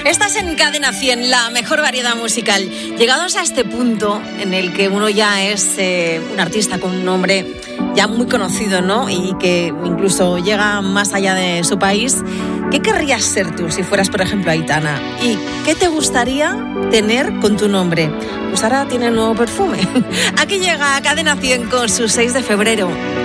Estás en Cadena 100, la mejor variedad musical. Llegados a este punto en el que uno ya es un artista con un nombre ya muy conocido, ¿no? Y que incluso llega más allá de su país, ¿qué querrías ser tú si fueras, por ejemplo, Aitana? ¿Y qué te gustaría tener con tu nombre? Pues ahora tiene nuevo perfume. Aquí llega Cadena 100 con su 6 de febrero.